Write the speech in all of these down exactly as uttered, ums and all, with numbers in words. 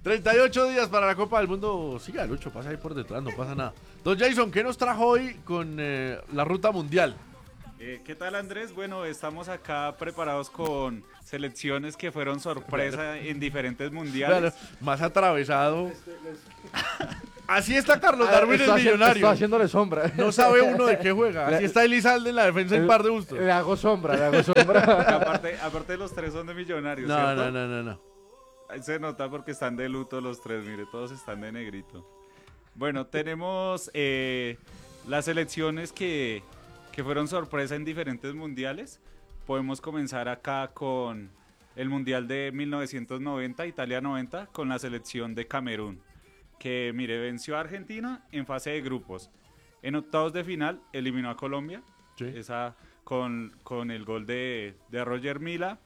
treinta y ocho días para la Copa del Mundo. Siga, Lucho, pasa ahí por detrás, no pasa nada. Don Jason, ¿qué nos trajo hoy con eh, la ruta mundial? Eh, ¿Qué tal, Andrés? Bueno, estamos acá preparados con selecciones que fueron sorpresa en diferentes mundiales. Claro, más atravesado. Así está Carlos Darwin, el Estoy haciendo- millonario. Estoy haciéndole sombra. No sabe uno de qué juega. Así está Elizalde en la defensa en par de bustos. Le hago sombra, le hago sombra. aparte, aparte los tres son de Millonarios, No, ¿cierto? no, no, no, no. Ahí se nota porque están de luto los tres, mire, todos están de negrito. Bueno, tenemos eh, las selecciones que, que fueron sorpresa en diferentes mundiales. Podemos comenzar acá con el Mundial de mil novecientos noventa, Italia noventa, con la selección de Camerún, que mire, venció a Argentina en fase de grupos. En octavos de final eliminó a Colombia, Sí. esa con, con el gol de, de Roger Mila.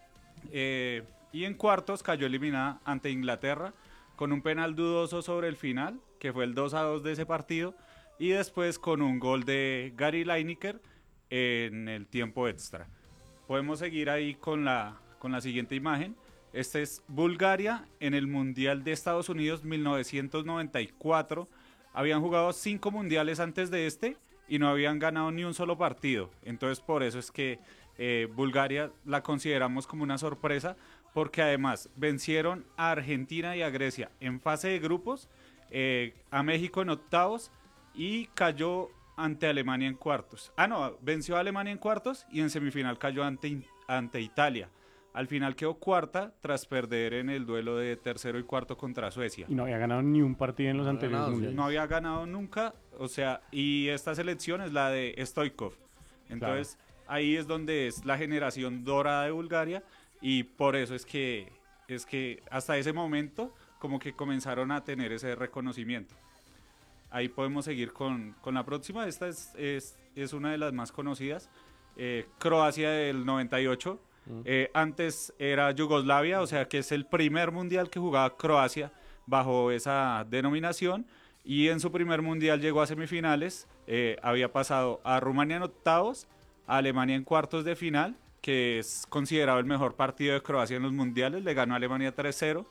Eh, y en cuartos cayó eliminada ante Inglaterra con un penal dudoso sobre el final, que fue el dos a dos de ese partido, y después con un gol de Gary Lineker en el tiempo extra. Podemos seguir ahí con la, con la siguiente imagen. Este es Bulgaria en el Mundial de Estados Unidos mil novecientos noventa y cuatro. Habían jugado cinco mundiales antes de este y no habían ganado ni un solo partido. Entonces por eso es que eh, Bulgaria la consideramos como una sorpresa, porque además vencieron a Argentina y a Grecia en fase de grupos, eh, a México en octavos y cayó ante Alemania en cuartos. Ah, no, venció a Alemania en cuartos y en semifinal cayó ante, ante Italia. Al final quedó cuarta tras perder en el duelo de tercero y cuarto contra Suecia. Y no había ganado ni un partido en los No anteriores ganado, sí. mundiales. No había ganado nunca, o sea, y esta selección es la de Stoichkov. Entonces, ahí es donde es la generación dorada de Bulgaria y por eso es que, es que hasta ese momento como que comenzaron a tener ese reconocimiento. Ahí podemos seguir con, con la próxima. Esta es, es, es una de las más conocidas. Eh, Croacia del noventa y ocho. Mm. Eh, antes era Yugoslavia, o sea que es el primer mundial que jugaba Croacia bajo esa denominación. Y en su primer mundial llegó a semifinales. Eh, había pasado a Rumania en octavos, a Alemania en cuartos de final, que es considerado el mejor partido de Croacia en los mundiales. Le ganó a Alemania tres cero.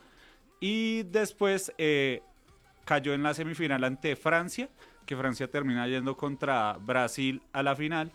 Y después eh, cayó en la semifinal ante Francia, que Francia termina yendo contra Brasil a la final.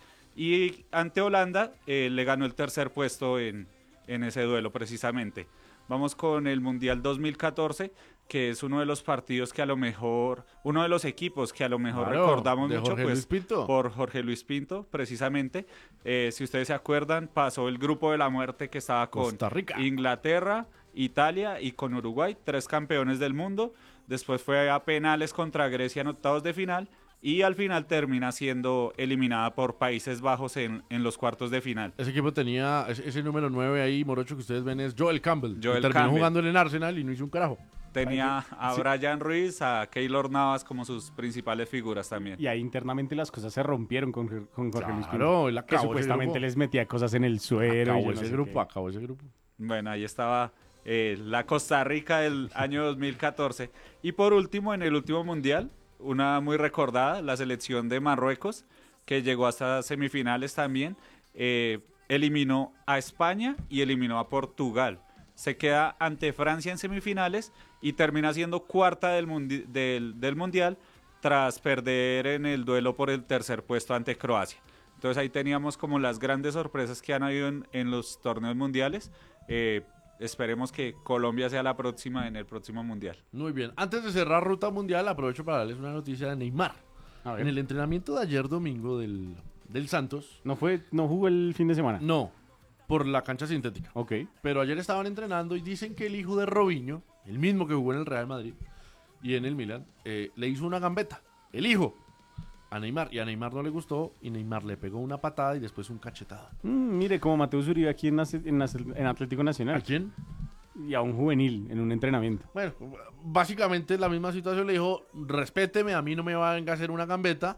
Y ante Holanda eh, le ganó el tercer puesto en, en ese duelo precisamente. Vamos con el Mundial dos mil catorce, que es uno de los partidos que a lo mejor, uno de los equipos que a lo mejor Claro, recordamos de mucho, Jorge pues Luis Pinto. por Jorge Luis Pinto, precisamente. Eh, si ustedes se acuerdan, pasó el grupo de la muerte que estaba con Costa Rica, Inglaterra, Italia y con Uruguay, tres campeones del mundo. Después fue a penales contra Grecia en octavos de final y al final termina siendo eliminada por Países Bajos en, en los cuartos de final. Ese equipo tenía ese, ese número nueve ahí, morocho, que ustedes ven es Joel Campbell. Joel que terminó Campbell. jugando en el Arsenal y no hizo un carajo. Tenía a Sí. Brian Ruiz, a Keylor Navas como sus principales figuras también. Y ahí internamente las cosas se rompieron con, con Jorge Luis Pinto. Claro, él Que acabó ese supuestamente grupo. les metía cosas en el suero. y Acabó yo no ese sé grupo, qué. acabó ese grupo. Bueno, ahí estaba eh, la Costa Rica del año dos mil catorce. Y por último, en el último mundial, una muy recordada, la selección de Marruecos, que llegó hasta semifinales también, eh, eliminó a España y eliminó a Portugal. Se queda ante Francia en semifinales y termina siendo cuarta del, mundi del, del mundial tras perder en el duelo por el tercer puesto ante Croacia. Entonces ahí teníamos como las grandes sorpresas que han habido en, en los torneos mundiales. Eh, esperemos que Colombia sea la próxima en el próximo mundial. Muy bien. Antes de cerrar ruta mundial, aprovecho para darles una noticia de Neymar. A ver. En el entrenamiento de ayer domingo del, del Santos, No fue, no jugó el fin de semana. no, por la cancha sintética. Ok. Pero ayer estaban entrenando y dicen que el hijo de Robinho, el mismo que jugó en el Real Madrid y en el Milan, eh, le hizo una gambeta. El hijo. A Neymar. Y a Neymar no le gustó y Neymar le pegó una patada y después un cachetado. Mm, mire, como Mateus Uribe aquí en, Nace- en, Nace- en Atlético ¿A Nacional. quién? Y a un juvenil en un entrenamiento. Bueno, básicamente la misma situación. Le dijo, respéteme, a mí no me va a venir a hacer una gambeta.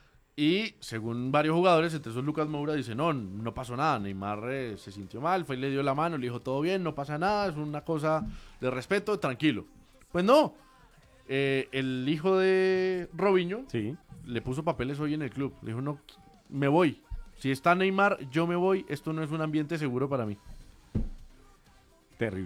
Y según varios jugadores, entre esos Lucas Moura, dice, no, no pasó nada. Neymar eh, se sintió mal, fue y le dio la mano, le dijo, todo bien, no pasa nada, es una cosa de respeto, tranquilo. Pues no, eh, el hijo de Robinho Sí. le puso papeles hoy en el club. Le dijo, no, me voy. Si está Neymar, yo me voy. Esto no es un ambiente seguro para mí. Terrible.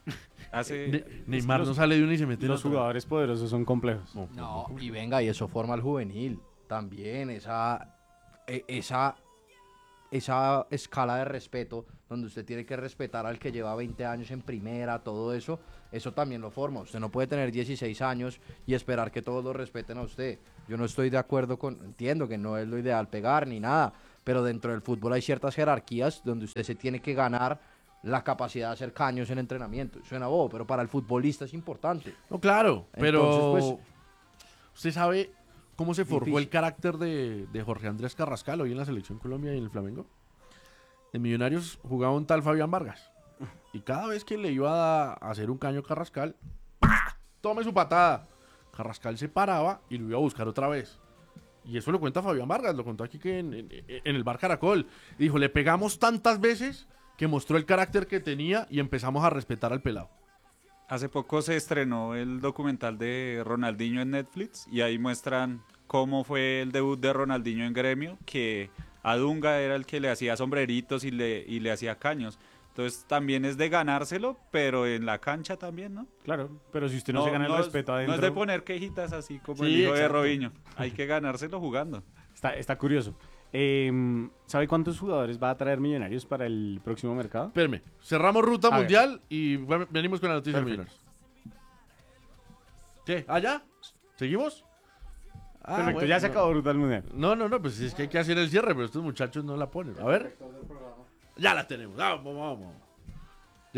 Hace, Ne- Neymar los- no sale de una y se mete en Los otra. jugadores poderosos son complejos. No, No, y venga, y eso forma el juvenil. También esa, e- esa, esa escala de respeto, donde usted tiene que respetar al que lleva veinte años en primera, todo eso, eso también lo forma. Usted no puede tener dieciséis años y esperar que todos lo respeten a usted. Yo no estoy de acuerdo con, entiendo que no es lo ideal pegar ni nada, pero dentro del fútbol hay ciertas jerarquías donde usted se tiene que ganar la capacidad de hacer caños en entrenamiento. Suena bobo, pero para el futbolista es importante. No, claro, pero Entonces, pues, ¿usted sabe cómo se forjó difícil. el carácter de, de Jorge Andrés Carrascal hoy en la Selección Colombia y en el Flamengo? En Millonarios jugaba un tal Fabián Vargas. Y cada vez que le iba a, a hacer un caño a Carrascal, ¡pah! Tome su patada. Carrascal se paraba y lo iba a buscar otra vez. Y eso lo cuenta Fabián Vargas, lo contó aquí que en, en- en el Bar Caracol. Y dijo, le pegamos tantas veces que mostró el carácter que tenía y empezamos a respetar al pelado. Hace poco se estrenó el documental de Ronaldinho en Netflix y ahí muestran cómo fue el debut de Ronaldinho en Gremio, que a Dunga era el que le hacía sombreritos y le, y le hacía caños. Entonces también es de ganárselo, pero en la cancha también, ¿no? Claro, pero si usted no, se gana el es- respeto no adentro, es de poner quejitas así como el Sí, hijo de exacto. Robinho. Hay que ganárselo jugando. está, está curioso. Eh, ¿Sabe cuántos jugadores va a traer Millonarios para el próximo mercado? Espérame, cerramos ruta A ver. mundial y ve- venimos con la noticia de Perfecto. Millonarios. ¿Qué? ¿Allá? ¿Seguimos? Ah, Perfecto, bueno, ya se no. acabó Ruta al Mundial. No, no, no, pues es que hay que hacer el cierre, pero estos muchachos no la ponen. A ver. Ya la tenemos. Vamos, vamos, vamos.